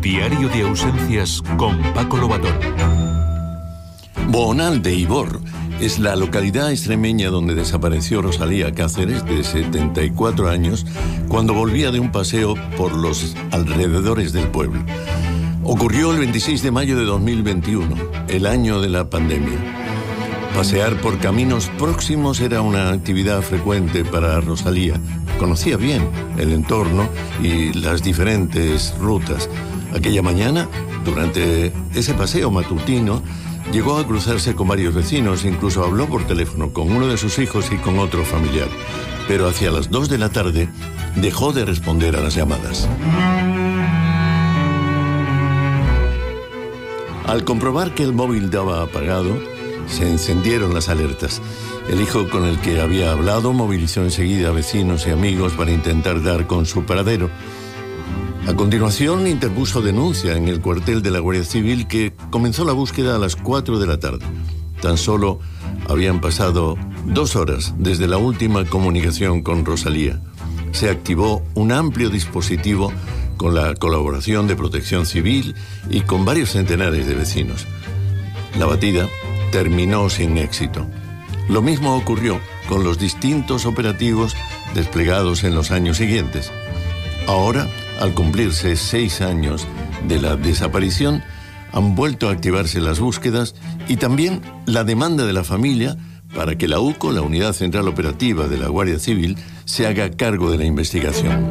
Diario de ausencias con Paco Lobatón. Boonal de Ibor es la localidad extremeña donde desapareció Rosalía Cáceres, de 74 años, cuando volvía de un paseo por los alrededores del pueblo. Ocurrió el 26 de mayo de 2021, el año de la pandemia. Pasear por caminos próximos era una actividad frecuente para Rosalía. Conocía bien el entorno y las diferentes rutas. Aquella mañana, durante ese paseo matutino, llegó a cruzarse con varios vecinos, incluso habló por teléfono con uno de sus hijos y con otro familiar. Pero hacia las 2 de la tarde dejó de responder a las llamadas. Al comprobar que el móvil daba apagado, se encendieron las alertas. El hijo con el que había hablado movilizó enseguida a vecinos y amigos para intentar dar con su paradero. A continuación interpuso denuncia en el cuartel de la Guardia Civil, que comenzó la búsqueda a las 4 de la tarde. Tan solo habían pasado 2 horas desde la última comunicación con Rosalía. Se activó un amplio dispositivo con la colaboración de Protección Civil y con varios centenares de vecinos. La batida terminó sin éxito. Lo mismo ocurrió con los distintos operativos desplegados en los años siguientes. Ahora, al cumplirse 6 años de la desaparición, han vuelto a activarse las búsquedas y también la demanda de la familia para que la UCO, la Unidad Central Operativa de la Guardia Civil, se haga cargo de la investigación.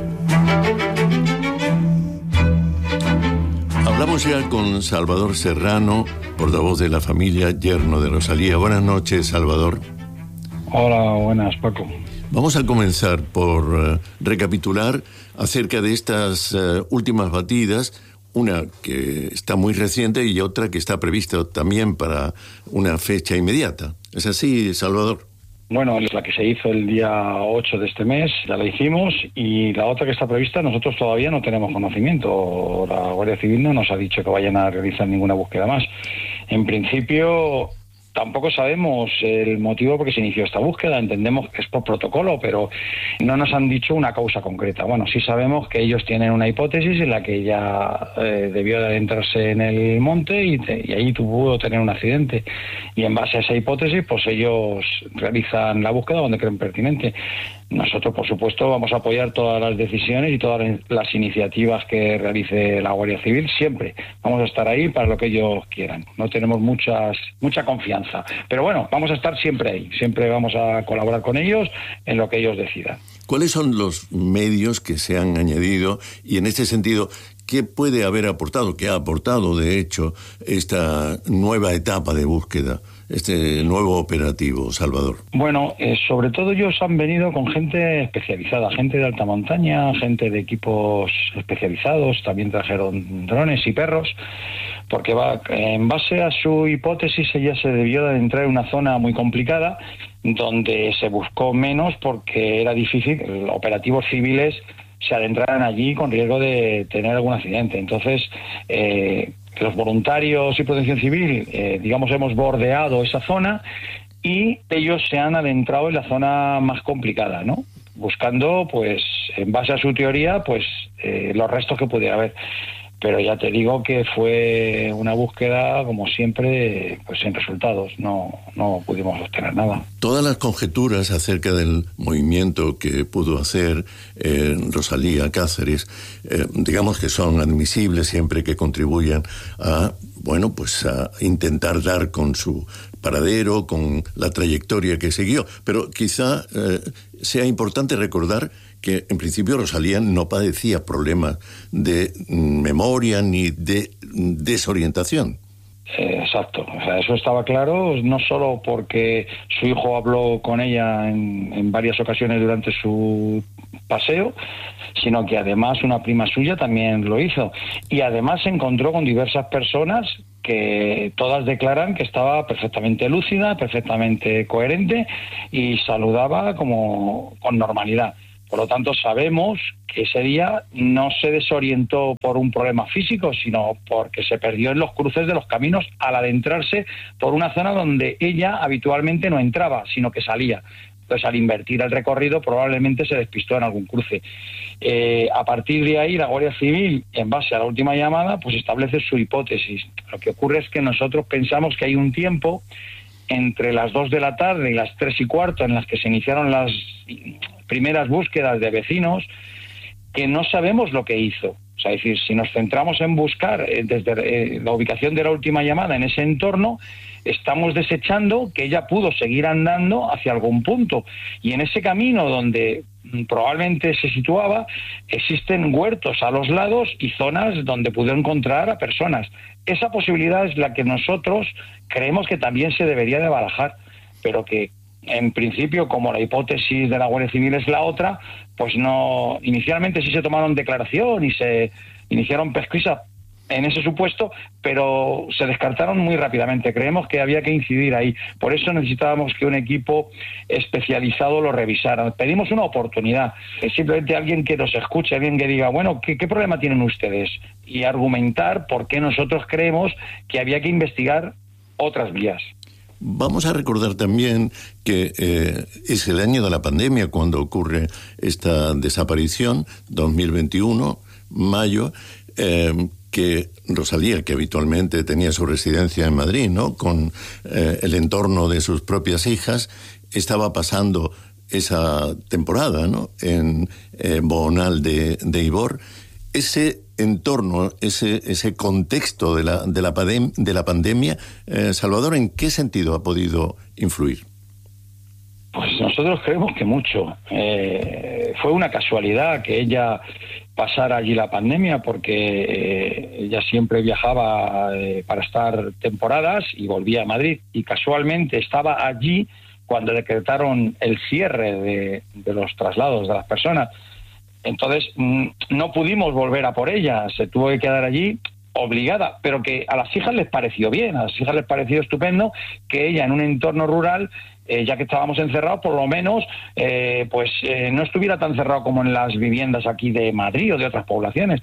Hablamos ya con Salvador Serrano, portavoz de la familia, yerno de Rosalía. Buenas noches, Salvador. Hola, buenas, Paco. Vamos a comenzar por recapitular acerca de estas últimas batidas, una que está muy reciente y otra que está prevista también para una fecha inmediata. ¿Es así, Salvador? Bueno, la que se hizo el día 8 de este mes, ya la hicimos, y la otra que está prevista nosotros todavía no tenemos conocimiento. La Guardia Civil no nos ha dicho que vayan a realizar ninguna búsqueda más. En principio, tampoco sabemos el motivo por qué se inició esta búsqueda. Entendemos que es por protocolo, pero no nos han dicho una causa concreta. Bueno, sí sabemos que ellos tienen una hipótesis en la que ella debió de adentrarse en el monte y allí pudo tener un accidente. Y en base a esa hipótesis, pues ellos realizan la búsqueda donde creen pertinente. Nosotros, por supuesto, vamos a apoyar todas las decisiones y todas las iniciativas que realice la Guardia Civil. Siempre vamos a estar ahí para lo que ellos quieran. No tenemos mucha confianza. Pero bueno, vamos a estar siempre ahí. Siempre vamos a colaborar con ellos en lo que ellos decidan. ¿Cuáles son los medios que se han añadido? Y en este sentido, ¿qué puede haber aportado, qué ha aportado, de hecho, esta nueva etapa de búsqueda, este nuevo operativo, Salvador? Bueno, sobre todo ellos han venido con gente especializada, gente de alta montaña, gente de equipos especializados, también trajeron drones y perros, porque en base a su hipótesis ella se debió de adentrar en una zona muy complicada, donde se buscó menos porque era difícil que los operativos civiles se adentraran allí con riesgo de tener algún accidente. Entonces, los voluntarios y Protección Civil, hemos bordeado esa zona y ellos se han adentrado en la zona más complicada, ¿no? Buscando, pues, en base a su teoría, pues, los restos que pudiera haber. Pero ya te digo que fue una búsqueda, como siempre, pues sin resultados. No pudimos obtener nada. Todas las conjeturas acerca del movimiento que pudo hacer Rosalía Cáceres, digamos que son admisibles siempre que contribuyan a intentar dar con su paradero, con la trayectoria que siguió. Pero quizá sea importante recordar que en principio Rosalía no padecía problemas de memoria ni de desorientación. Exacto, o sea, eso estaba claro, no solo porque su hijo habló con ella en varias ocasiones durante su paseo, sino que además una prima suya también lo hizo. Y además se encontró con diversas personas que todas declaran que estaba perfectamente lúcida, perfectamente coherente y saludaba como con normalidad. Por lo tanto, sabemos que ese día no se desorientó por un problema físico, sino porque se perdió en los cruces de los caminos al adentrarse por una zona donde ella habitualmente no entraba, sino que salía. Entonces, al invertir el recorrido, probablemente se despistó en algún cruce. A partir de ahí, la Guardia Civil, en base a la última llamada, pues establece su hipótesis. Lo que ocurre es que nosotros pensamos que hay un tiempo entre las 2 de la tarde y las 3:15, en las que se iniciaron las primeras búsquedas de vecinos, que no sabemos lo que hizo. O sea, es decir, si nos centramos en buscar desde la ubicación de la última llamada en ese entorno, estamos desechando que ella pudo seguir andando hacia algún punto. Y en ese camino donde probablemente se situaba, existen huertos a los lados y zonas donde pudo encontrar a personas. Esa posibilidad es la que nosotros creemos que también se debería de barajar, pero que en principio, como la hipótesis de la Guardia Civil es la otra, pues no. Inicialmente sí se tomaron declaración y se iniciaron pesquisas en ese supuesto, pero se descartaron muy rápidamente. Creemos que había que incidir ahí. Por eso necesitábamos que un equipo especializado lo revisara. Pedimos una oportunidad. Es simplemente alguien que nos escuche, alguien que diga, bueno, ¿qué problema tienen ustedes? Y argumentar por qué nosotros creemos que había que investigar otras vías. Vamos a recordar también que es el año de la pandemia cuando ocurre esta desaparición, 2021, mayo, que Rosalía, que habitualmente tenía su residencia en Madrid, ¿no?, con el entorno de sus propias hijas, estaba pasando esa temporada, ¿no?, en Boonal de Ibor. Ese entorno, ese contexto de la pandemia, Salvador, ¿en qué sentido ha podido influir? Pues nosotros creemos que mucho. Fue una casualidad que ella pasara allí la pandemia, porque ella siempre viajaba para estar temporadas y volvía a Madrid, y casualmente estaba allí cuando decretaron el cierre de los traslados de las personas. Entonces no pudimos volver a por ella, se tuvo que quedar allí obligada, pero que a las hijas les pareció bien, a las hijas les pareció estupendo que ella en un entorno rural, ya que estábamos encerrados, por lo menos no estuviera tan cerrado como en las viviendas aquí de Madrid o de otras poblaciones.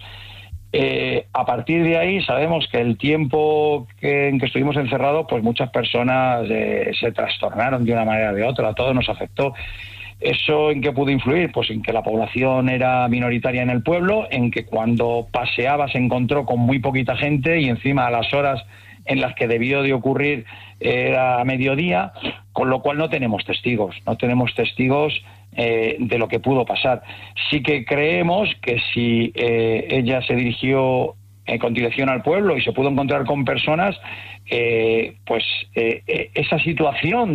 A partir de ahí sabemos que el tiempo en que estuvimos encerrados, pues muchas personas se trastornaron de una manera o de otra, a todos nos afectó. ¿Eso en qué pudo influir? Pues en que la población era minoritaria en el pueblo, en que cuando paseaba se encontró con muy poquita gente y encima a las horas en las que debió de ocurrir era a mediodía, con lo cual no tenemos testigos de lo que pudo pasar. Sí que creemos que si ella se dirigió con dirección al pueblo y se pudo encontrar con personas, esa situación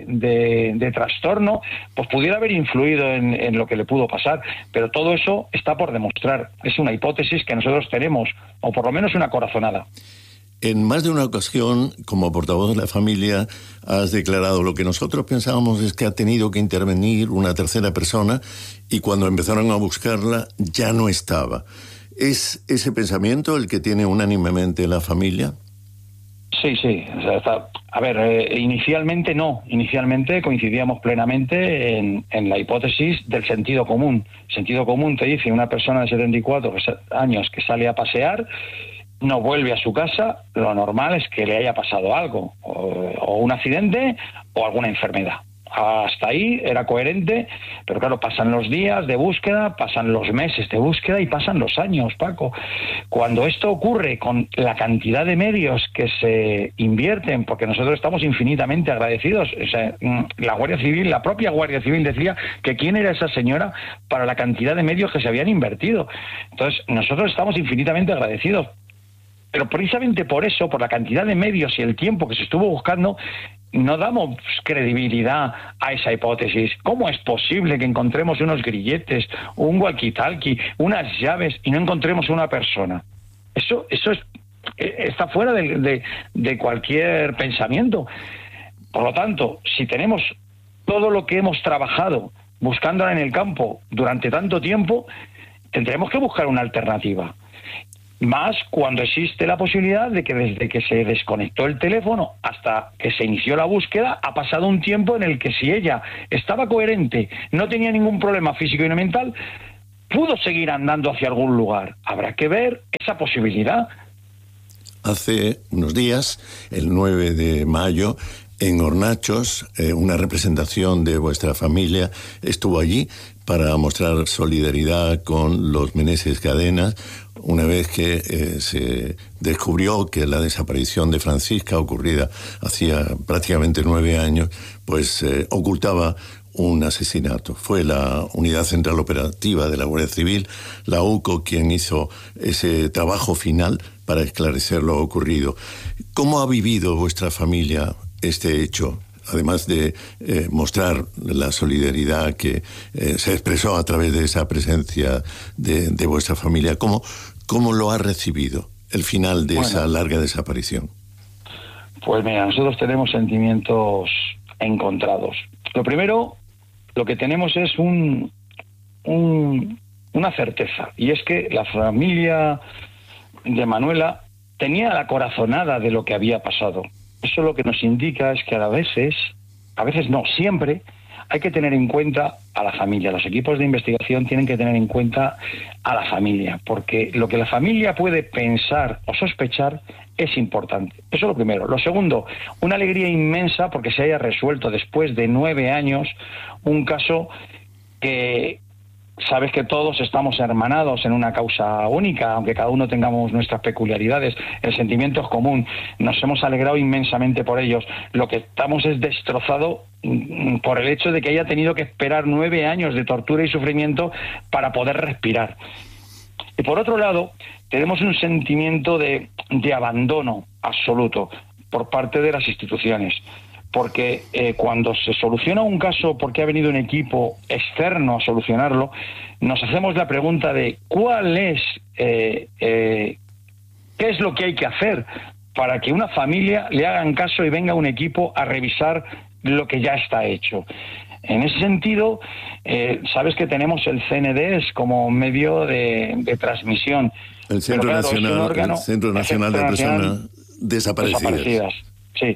de trastorno pues pudiera haber influido en lo que le pudo pasar, pero todo eso está por demostrar. Es una hipótesis que nosotros tenemos, o por lo menos una corazonada. En más de una ocasión, como portavoz de la familia, has declarado: lo que nosotros pensábamos es que ha tenido que intervenir una tercera persona, y cuando empezaron a buscarla ya no estaba. ¿Es ese pensamiento el que tiene unánimemente la familia? Sí. O sea, inicialmente no. Inicialmente coincidíamos plenamente en la hipótesis del sentido común. El sentido común te dice: una persona de 74 años que sale a pasear, no vuelve a su casa, lo normal es que le haya pasado algo, o un accidente o alguna enfermedad. Hasta ahí era coherente, pero claro, pasan los días de búsqueda, pasan los meses de búsqueda y pasan los años, Paco. Cuando esto ocurre con la cantidad de medios que se invierten, porque nosotros estamos infinitamente agradecidos, o sea, la Guardia Civil, la propia Guardia Civil decía que quién era esa señora para la cantidad de medios que se habían invertido. Entonces, nosotros estamos infinitamente agradecidos. Pero precisamente por eso, por la cantidad de medios y el tiempo que se estuvo buscando, no damos credibilidad a esa hipótesis. ¿Cómo es posible que encontremos unos grilletes, un walkie-talkie, unas llaves y no encontremos una persona? Eso está fuera de cualquier pensamiento. Por lo tanto, si tenemos todo lo que hemos trabajado buscándola en el campo durante tanto tiempo, tendremos que buscar una alternativa. Más cuando existe la posibilidad de que desde que se desconectó el teléfono hasta que se inició la búsqueda ha pasado un tiempo en el que, si ella estaba coherente, no tenía ningún problema físico y no mental, pudo seguir andando hacia algún lugar. Habrá que ver esa posibilidad. Hace unos días, el 9 de mayo, en Hornachos, una representación de vuestra familia estuvo allí para mostrar solidaridad con los Meneses Cadenas, una vez que se descubrió que la desaparición de Francisca, ocurrida hacía prácticamente 9 años, pues ocultaba un asesinato. Fue la Unidad Central Operativa de la Guardia Civil, la UCO, quien hizo ese trabajo final para esclarecer lo ocurrido. ¿Cómo ha vivido vuestra familia este hecho? Además de mostrar la solidaridad que se expresó a través de esa presencia de vuestra familia, ¿cómo lo ha recibido el final de esa larga desaparición? Pues mira, nosotros tenemos sentimientos encontrados. Lo primero, lo que tenemos es una certeza, y es que la familia de Manuela tenía la corazonada de lo que había pasado. Eso lo que nos indica es que a veces no, siempre hay que tener en cuenta a la familia. Los equipos de investigación tienen que tener en cuenta a la familia, porque lo que la familia puede pensar o sospechar es importante. Eso es lo primero. Lo segundo, una alegría inmensa porque se haya resuelto después de 9 años un caso que sabes que todos estamos hermanados en una causa única, aunque cada uno tengamos nuestras peculiaridades. El sentimiento es común. Nos hemos alegrado inmensamente por ellos. Lo que estamos es destrozado por el hecho de que haya tenido que esperar 9 años de tortura y sufrimiento para poder respirar. Y por otro lado, tenemos un sentimiento de abandono absoluto por parte de las instituciones. Porque cuando se soluciona un caso porque ha venido un equipo externo a solucionarlo, nos hacemos la pregunta de qué es lo que hay que hacer para que una familia le hagan caso y venga un equipo a revisar lo que ya está hecho. En ese sentido, sabes que tenemos el CNDES como medio de transmisión. El Centro Nacional de Personas Desaparecidas. Sí,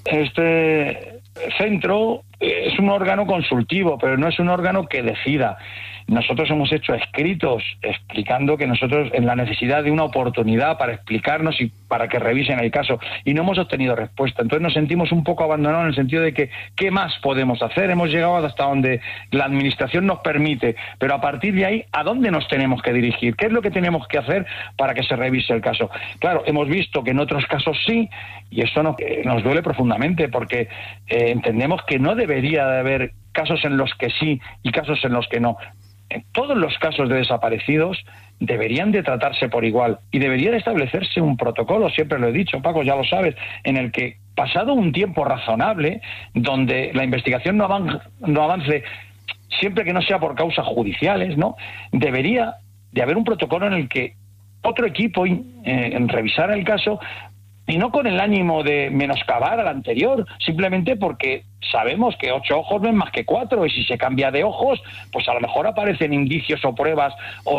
este centro es un órgano consultivo, pero no es un órgano que decida. Nosotros hemos hecho escritos explicando que nosotros en la necesidad de una oportunidad para explicarnos y para que revisen el caso, y no hemos obtenido respuesta. Entonces nos sentimos un poco abandonados en el sentido de que ¿qué más podemos hacer? Hemos llegado hasta donde la administración nos permite, pero a partir de ahí, ¿a dónde nos tenemos que dirigir? ¿Qué es lo que tenemos que hacer para que se revise el caso? Claro, hemos visto que en otros casos sí, y esto nos duele profundamente porque entendemos que no debería de haber casos en los que sí y casos en los que no. En todos los casos de desaparecidos deberían de tratarse por igual y debería de establecerse un protocolo, siempre lo he dicho, Paco, ya lo sabes, en el que pasado un tiempo razonable, donde la investigación no avance, siempre que no sea por causas judiciales, ¿no? Debería de haber un protocolo en el que otro equipo revisara el caso, y no con el ánimo de menoscabar al anterior, simplemente porque sabemos que 8 ojos ven más que 4, y si se cambia de ojos, pues a lo mejor aparecen indicios o pruebas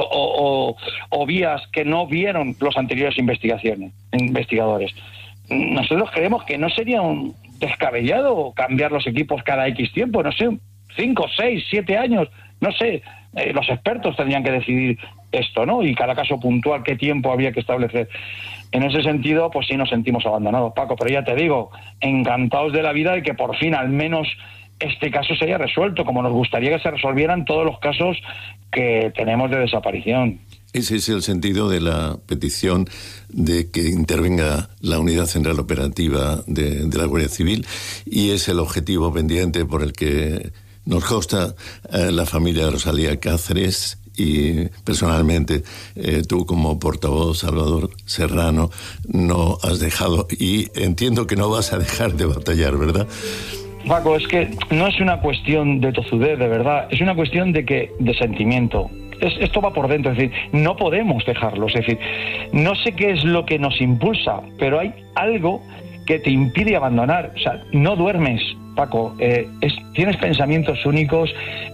o vías que no vieron los anteriores investigadores. Nosotros creemos que no sería un descabellado cambiar los equipos cada X tiempo, no sé, 5, 6, 7 años, no sé, los expertos tendrían que decidir esto, ¿no? Y cada caso puntual, qué tiempo había que establecer. En ese sentido, pues sí nos sentimos abandonados, Paco, pero ya te digo, encantados de la vida de que por fin al menos este caso se haya resuelto, como nos gustaría que se resolvieran todos los casos que tenemos de desaparición. Ese es el sentido de la petición de que intervenga la Unidad Central Operativa de la Guardia Civil, y es el objetivo pendiente por el que nos consta la familia de Rosalía Cáceres. Y personalmente tú como portavoz, Salvador Serrano, no has dejado, y entiendo que no vas a dejar de batallar, ¿verdad? Paco, es que no es una cuestión de tozudez, de verdad, es una cuestión de sentimiento. Esto va por dentro, es decir, no podemos dejarlo, es decir, no sé qué es lo que nos impulsa, pero hay algo que te impide abandonar. O sea, no duermes, Paco, tienes pensamientos únicos,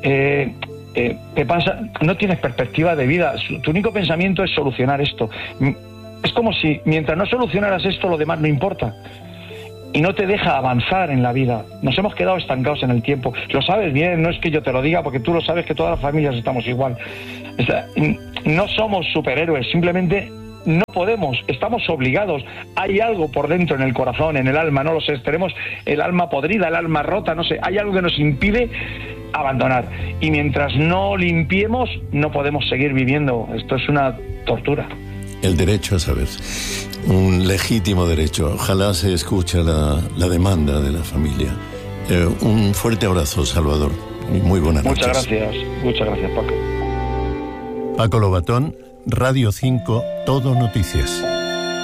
te pasa, no tienes perspectiva de vida, tu único pensamiento es solucionar esto. Es como si mientras no solucionaras esto, lo demás no importa y no te deja avanzar en la vida. Nos hemos quedado estancados en el tiempo, lo sabes bien, no es que yo te lo diga, porque tú lo sabes que todas las familias estamos igual. O sea, no somos superhéroes, simplemente no podemos, estamos obligados. Hay algo por dentro, en el corazón, en el alma, no lo sé, tenemos el alma podrida, el alma rota, no sé, hay algo que nos impide abandonar. Y mientras no limpiemos, no podemos seguir viviendo. Esto es una tortura. El derecho a saber, un legítimo derecho. Ojalá se escuche la demanda de la familia. Un fuerte abrazo, Salvador, y muy buenas noches. Muchas gracias, Paco. Paco Lobatón, Radio 5, Todo Noticias.